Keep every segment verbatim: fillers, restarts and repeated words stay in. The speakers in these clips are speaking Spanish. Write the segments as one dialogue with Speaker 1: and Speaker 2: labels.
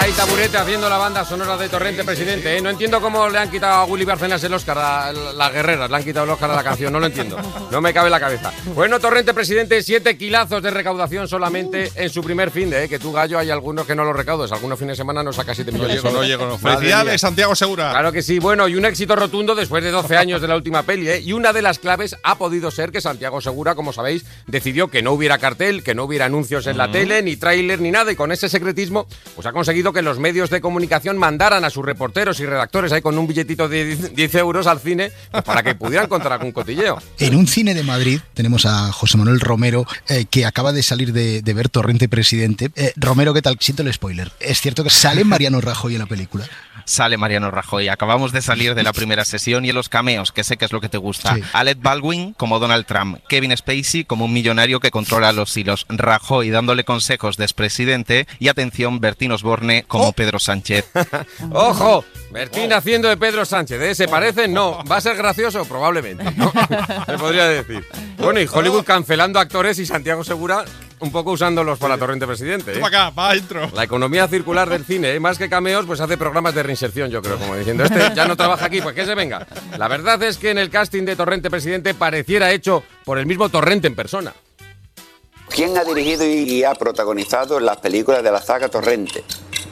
Speaker 1: Ahí Taburete haciendo la banda sonora de Torrente Presidente, ¿eh? No entiendo cómo le han quitado a Willy Bárcenas el Oscar a las guerreras, le han quitado el Oscar a la canción, no lo entiendo, no me cabe en la cabeza. Bueno, Torrente Presidente, siete kilazos de recaudación solamente en su primer fin de, ¿eh? Que tú, Gallo, hay algunos que no los recaudas, algunos fines de semana no saca siete millones.
Speaker 2: No llego, no llego, no. Felicidades, Santiago Segura.
Speaker 1: Claro que sí, bueno, y un éxito rotundo después de doce años de la última peli, ¿eh? Y una de las claves ha podido ser que Santiago Segura, como sabéis, decidió que no hubiera cartel, que no hubiera anuncios en la uh-huh. tele, ni tráiler, ni nada, y con ese secretismo, pues ha conseguido que los medios de comunicación mandaran a sus reporteros y redactores ahí con un billetito de diez euros al cine, pues para que pudieran contar algún cotilleo.
Speaker 3: En un cine de Madrid tenemos a José Manuel Romero, eh, que acaba de salir de, de ver Torrente Presidente. Eh, Romero, ¿qué tal? Siento el spoiler. ¿Es cierto que sale Mariano Rajoy en la película?
Speaker 4: Sale Mariano Rajoy. Acabamos de salir de la primera sesión y en los cameos, que sé que es lo que te gusta. Sí. Alec Baldwin como Donald Trump, Kevin Spacey como un millonario que controla los hilos, Rajoy dándole consejos de expresidente y, atención, Bertín Osborne como oh. Pedro Sánchez.
Speaker 1: ¡Ojo! Bertín oh. haciendo de Pedro Sánchez, ¿eh? ¿Se parecen? No. ¿Va a ser gracioso? Probablemente, ¿no? Se podría decir. Bueno, y Hollywood cancelando actores y Santiago Segura un poco usándolos para Torrente Presidente, ¿eh?
Speaker 2: Toma acá, va adentro.
Speaker 1: La economía circular del cine, ¿eh? Más que cameos, pues hace programas de reinserción, yo creo, como diciendo, este ya no trabaja aquí, pues que se venga. La verdad es que en el casting de Torrente Presidente pareciera hecho por el mismo Torrente en persona.
Speaker 5: ¿Quién ha dirigido y ha protagonizado las películas de la saga Torrente?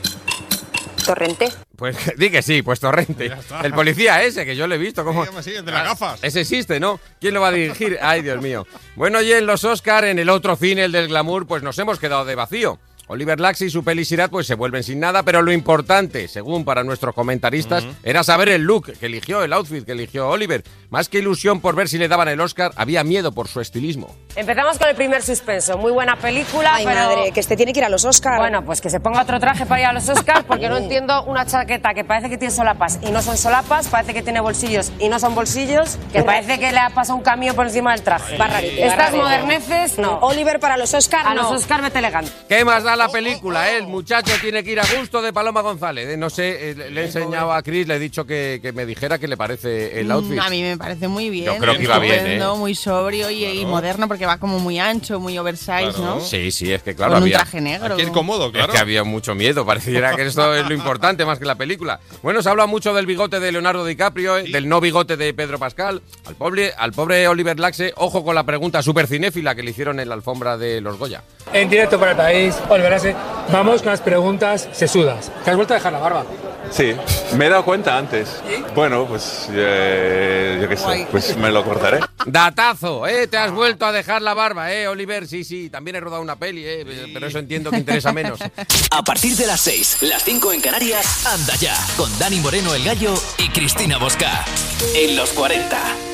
Speaker 6: ¿Torrente?
Speaker 1: Pues di que sí, pues Torrente. El policía ese, que yo le he visto. ¿Cómo?
Speaker 2: Sí, el de las gafas.
Speaker 1: Ese existe, ¿no? ¿Quién lo va a dirigir? Ay, Dios mío. Bueno, y en los Oscar, en el otro cine, el del glamour, pues nos hemos quedado de vacío. Oliver Laxi y su peli Sirat pues se vuelven sin nada, pero lo importante, según para nuestros comentaristas, uh-huh. era saber el look que eligió, el outfit que eligió Oliver. Más que ilusión por ver si le daban el Oscar, había miedo por su estilismo.
Speaker 6: Empezamos con el primer suspenso. Muy buena película.
Speaker 7: Ay,
Speaker 6: pero...
Speaker 7: madre, que este tiene que ir a los Oscars.
Speaker 6: Bueno, pues que se ponga otro traje para ir a los Oscars, porque no entiendo una chaqueta que parece que tiene solapas y no son solapas, parece que tiene bolsillos y no son bolsillos, que parece que le ha pasado un camión por encima del traje.
Speaker 7: Barrarite,
Speaker 6: Estas
Speaker 7: barrarite.
Speaker 6: moderneces, no.
Speaker 7: Oliver para los Oscars,
Speaker 6: a
Speaker 7: no.
Speaker 6: los Oscars vete elegante.
Speaker 1: ¿Qué más da la película, eh? El muchacho tiene que ir a gusto de Paloma González. Eh, no sé, eh, le he enseñado a Chris, le he dicho que, que me dijera qué le parece el outfit.
Speaker 8: A mí me parece muy bien.
Speaker 1: Yo creo que iba bien, ¿eh?
Speaker 8: Muy sobrio y, y moderno, porque va como muy ancho, muy oversize,
Speaker 1: claro.
Speaker 8: ¿no?
Speaker 1: Sí, sí, es que claro,
Speaker 8: con
Speaker 1: había...
Speaker 8: un traje negro.
Speaker 2: Aquí es cómodo, claro.
Speaker 1: Es que había mucho miedo, pareciera que esto es lo importante más que la película. Bueno, se habla mucho del bigote de Leonardo DiCaprio, eh, sí. del no bigote de Pedro Pascal. Al pobre, al pobre Oliver Laxe, ojo con la pregunta súper cinéfila que le hicieron en la alfombra de los Goya.
Speaker 9: En directo para el país, Oliver Laxe, vamos con las preguntas sesudas. ¿Te has vuelto a dejar la barba?
Speaker 10: Sí, me he dado cuenta antes. ¿Sí? Bueno, pues eh, yo qué sé, pues me lo cortaré.
Speaker 1: Datazo, ¿eh? Te has vuelto a dejar la barba, ¿eh, Oliver? Sí, sí, también he rodado una peli, ¿eh? Pero eso entiendo que interesa menos.
Speaker 11: A partir de las seis, las cinco en Canarias, Anda Ya, con Dani Moreno el Gallo y Cristina Bosca. En los cuarenta.